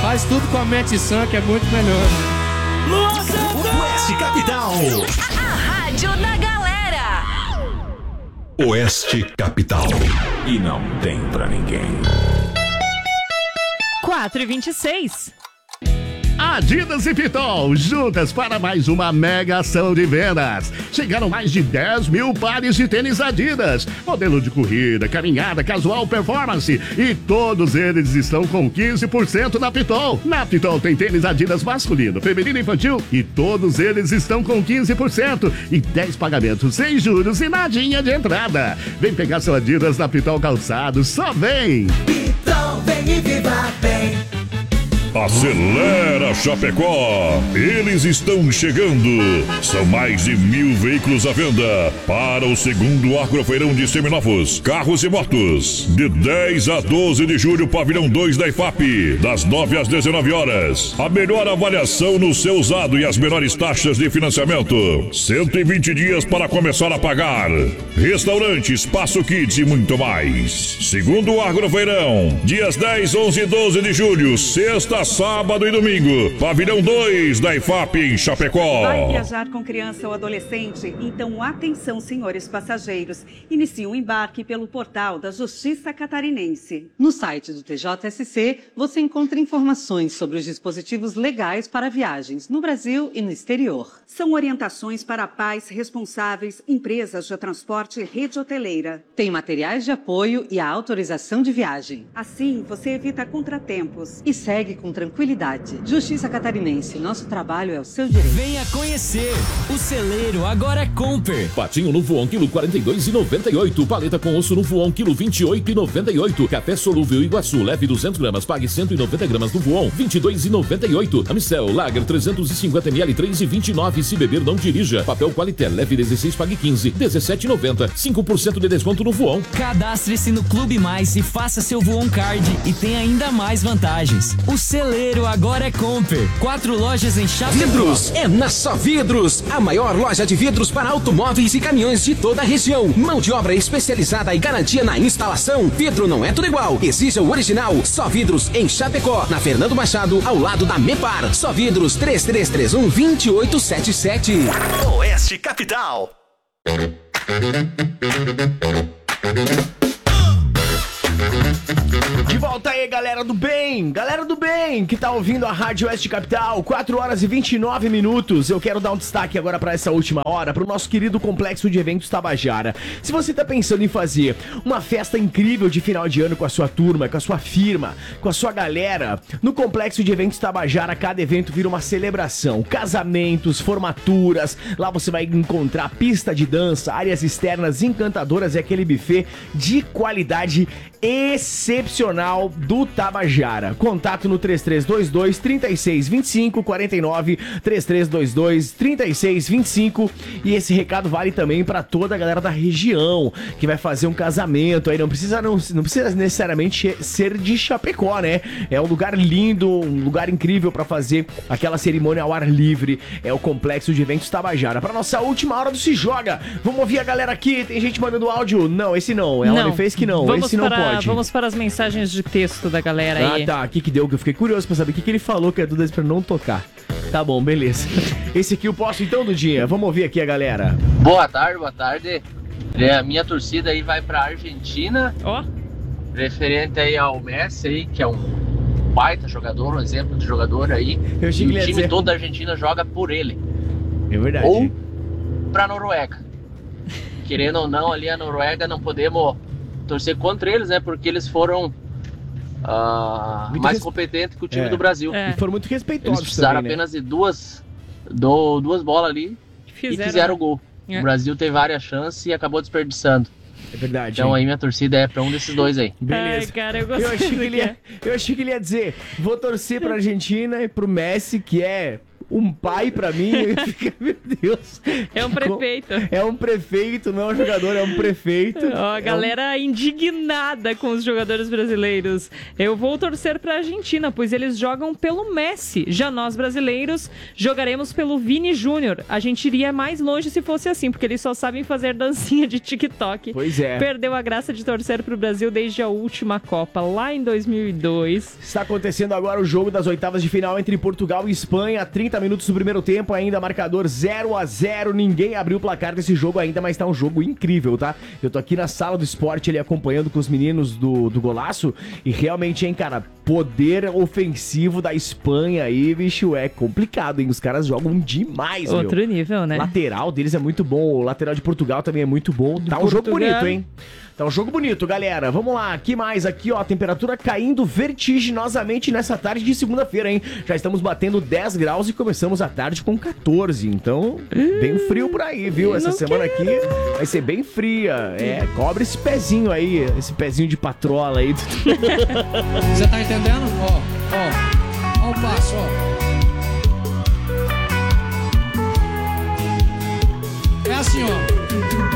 Faz tudo com a mente sã, que é muito melhor. Oeste Capital. A rádio da galera. Oeste Capital. E não tem pra ninguém. 4h26. Adidas e Pitol, juntas para mais uma mega ação de vendas. Chegaram mais de 10 mil pares de tênis Adidas, modelo de corrida, caminhada, casual, performance, e todos eles estão com 15% na Pitol. Na Pitol tem tênis Adidas masculino, feminino e infantil, e todos eles estão com 15% e 10 pagamentos sem juros e nadinha de entrada. Vem pegar seu Adidas na Pitol Calçados, só vem! Pitol, vem e viva bem. Acelera Chapecó! Eles estão chegando! São mais de 1.000 veículos à venda para o segundo Agrofeirão de Seminovos, Carros e Motos. De 10 a 12 de julho, Pavilhão 2 da IFAP, das 9 às 19 horas. A melhor avaliação no seu usado e as menores taxas de financiamento. 120 dias para começar a pagar. Restaurante, Espaço Kids e muito mais. Segundo Agrofeirão, dias 10, 11 e 12 de julho, sexta, sábado e domingo. Pavilhão 2 da IFAP em Chapecó. Vai viajar com criança ou adolescente? Então atenção, senhores passageiros. Inicie o embarque pelo portal da Justiça Catarinense. No site do TJSC, você encontra informações sobre os dispositivos legais para viagens no Brasil e no exterior. São orientações para pais responsáveis, empresas de transporte e rede hoteleira. Tem materiais de apoio e a autorização de viagem. Assim, você evita contratempos. E segue com tranquilidade. Justiça Catarinense, nosso trabalho é o seu direito. Venha conhecer. O celeiro agora é Comper. Patinho no voão, quilo 42,98. Paleta com osso no voão, quilo 28,98. Café solúvel Iguaçu, leve 200 gramas, pague 190 gramas no voão, 22,98. Amstel, Lager 350 ml, 3,29. Se beber, não dirija. Papel Qualité, leve 16, pague 15, 17,90. 5% de desconto no voão. Cadastre-se no Clube Mais e faça seu voão card e tem ainda mais vantagens. O celeiro agora é Comper. 4 lojas em Chapecó. Vidros é na Só Vidros, a maior loja de vidros para automóveis e caminhões de toda a região. Mão de obra especializada e garantia na instalação. Vidro não é tudo igual. Exija o original. Só Vidros em Chapecó, na Fernando Machado, ao lado da Mepar. Só Vidros 3331-2877. Oeste Capital. De volta aí, galera do bem! Galera do bem, que tá ouvindo a Rádio Oeste Capital, 4 horas e 29 minutos. Eu quero dar um destaque agora pra essa última hora, pro nosso querido Complexo de Eventos Tabajara. Se você tá pensando em fazer uma festa incrível de final de ano com a sua turma, com a sua firma, com a sua galera, no Complexo de Eventos Tabajara, cada evento vira uma celebração. Casamentos, formaturas, lá você vai encontrar pista de dança, áreas externas encantadoras e aquele buffet de qualidade excepcional do Tabajara. Contato no 3322-3625 49 3322-3625. E esse recado vale também para toda a galera da região que vai fazer um casamento aí. Não precisa necessariamente ser de Chapecó, né? É um lugar lindo, um lugar incrível para fazer aquela cerimônia ao ar livre. É o Complexo de Eventos Tabajara. Para nossa última hora do Se Joga, vamos ouvir a galera aqui. Tem gente mandando áudio? Não, esse não. Ela me fez que não. Esse não pode. Vamos para as mensagens de texto da galera aí. Ah, tá. O que deu? Que eu fiquei curioso pra saber o que ele falou que é Dudas pra não tocar. Tá bom, beleza. Esse aqui eu posso então, Dudinha? Vamos ouvir aqui a galera. Boa tarde. A minha torcida aí vai pra Argentina. Ó. Referente aí ao Messi aí, que é um baita jogador, um exemplo de jogador aí. Eu achei que ele ia o time dizer... todo da Argentina joga por ele. É verdade. Ou pra Noruega. Querendo ou não, ali a Noruega não podemos torcer contra eles, né? Porque eles foram mais competentes que o time do Brasil. E foram muito respeitosos. Eles precisaram também, apenas de duas bolas ali e fizeram o gol. O Brasil teve várias chances e acabou desperdiçando. É verdade. Então aí minha torcida é pra um desses dois aí. Beleza. Ai, cara, eu achei que ele ia dizer, vou torcer pra Argentina e pro Messi, que é um pai pra mim, meu Deus. É um prefeito. É um prefeito, não é um jogador, é um prefeito. Ó, a galera indignada com os jogadores brasileiros. Eu vou torcer pra Argentina, pois eles jogam pelo Messi. Já nós, brasileiros, jogaremos pelo Vini Júnior. A gente iria mais longe se fosse assim, porque eles só sabem fazer dancinha de TikTok. Pois é. Perdeu a graça de torcer pro Brasil desde a última Copa, lá em 2002. Está acontecendo agora o jogo das oitavas de final entre Portugal e Espanha. 30 minutos do primeiro tempo, ainda marcador 0-0. Ninguém abriu o placar desse jogo ainda, mas tá um jogo incrível, tá? Eu tô aqui na sala do esporte, ele acompanhando com os meninos do Golaço. E realmente, hein, cara, poder ofensivo da Espanha aí, bicho, é complicado, hein? Os caras jogam demais, meu. Outro nível, né? Lateral deles é muito bom, o lateral de Portugal também é muito bom. Tá um jogo bonito, hein? Tá um jogo bonito, galera. Vamos lá, que mais aqui, ó. Temperatura caindo vertiginosamente nessa tarde de segunda-feira, hein? Já estamos batendo 10 graus e começamos a tarde com 14. Então, bem frio por aí, viu? Essa semana aqui vai ser bem fria. É, cobre esse pezinho aí, esse pezinho de patrola aí. Você tá entendendo? Ó o passo, ó. É assim, ó.